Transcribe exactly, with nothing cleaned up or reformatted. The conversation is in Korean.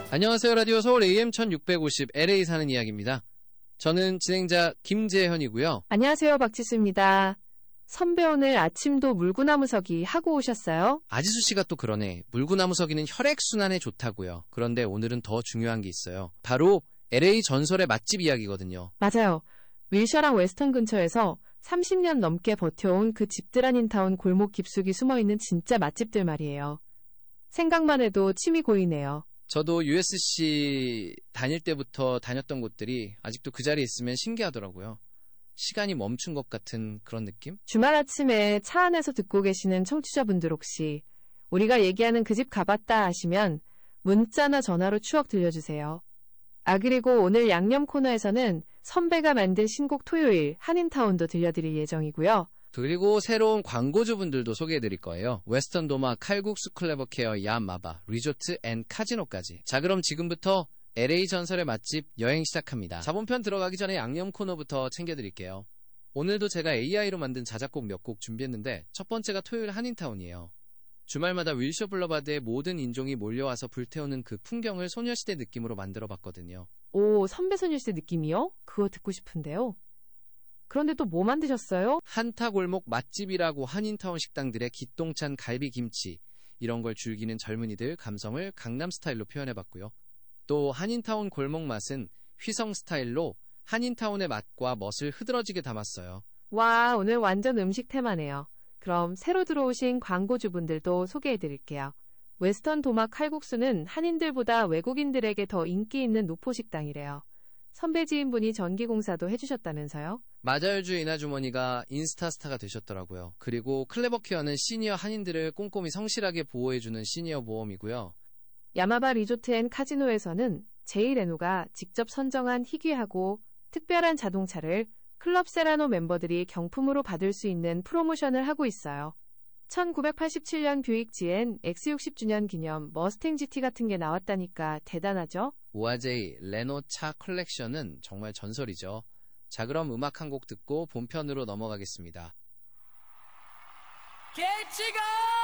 안녕하세요. 라디오 서울 에이엠 천육백오십 엘에이 사는 이야기입니다. 저는 진행자 김재현이고요. 안녕하세요. 박지수입니다. 선배 오늘 아침도 물구나무서기 하고 오셨어요? 아지수 씨가 또 그러네. 물구나무서기는 혈액순환에 좋다고요. 그런데 오늘은 더 중요한 게 있어요. 바로 엘에이 전설의 맛집 이야기거든요. 맞아요. 윌셔랑 웨스턴 근처에서 삼십 년 넘게 버텨온 그 집들 아닌 타운 골목 깊숙이 숨어있는 진짜 맛집들 말이에요. 생각만 해도 침이 고이네요. 저도 유에스씨 다닐 때부터 다녔던 곳들이 아직도 그 자리에 있으면 신기하더라고요. 시간이 멈춘 것 같은 그런 느낌? 주말 아침에 차 안에서 듣고 계시는 청취자분들 혹시 우리가 얘기하는 그 집 가봤다 하시면 문자나 전화로 추억 들려주세요. 아 그리고 오늘 양념 코너에서는 선배가 만든 신곡 토요일 한인타운도 들려드릴 예정이고요. 그리고 새로운 광고주분들도 소개해드릴 거예요. 웨스턴 도마, 칼국수 클레버케어, 야마바, 리조트 앤 카지노까지. 자 그럼 지금부터 엘에이 전설의 맛집 여행 시작합니다. 자본편 들어가기 전에 양념 코너부터 챙겨드릴게요. 오늘도 제가 에이아이로 만든 자작곡 몇 곡 준비했는데 첫 번째가 토요일 한인타운이에요. 주말마다 윌셔 블러바드의 모든 인종이 몰려와서 불태우는 그 풍경을 소녀시대 느낌으로 만들어봤거든요. 오, 선배 소녀시대 느낌이요? 그거 듣고 싶은데요. 그런데 또 뭐 만드셨어요? 한타골목 맛집이라고 한인타운 식당들의 기똥찬 갈비김치 이런 걸 즐기는 젊은이들 감성을 강남 스타일로 표현해봤고요. 또 한인타운 골목 맛은 휘성 스타일로 한인타운의 맛과 멋을 흐드러지게 담았어요. 와, 오늘 완전 음식 테마네요. 그럼 새로 들어오신 광고주분들도 소개해드릴게요. 웨스턴 도마 칼국수는 한인들보다 외국인들에게 더 인기 있는 노포식당이래요. 선배 지인분이 전기공사도 해주셨다면서요? 맞아요. 주 이나주머니가 인스타스타가 되셨더라고요. 그리고 클레버케어는 시니어 한인들을 꼼꼼히 성실하게 보호해주는 시니어 보험이고요. 야마바 리조트 앤 카지노에서는 제이 레노가 직접 선정한 희귀하고 특별한 자동차를 클럽 세라노 멤버들이 경품으로 받을 수 있는 프로모션을 하고 있어요. 천구백팔십칠 년 뷰익 지엔 엑스 육십 주년 기념 머스탱 지티 같은 게 나왔다니까 대단하죠? 오아제이 레노 차 컬렉션은 정말 전설이죠. 자 그럼 음악 한 곡 듣고 본편으로 넘어가겠습니다. 개치가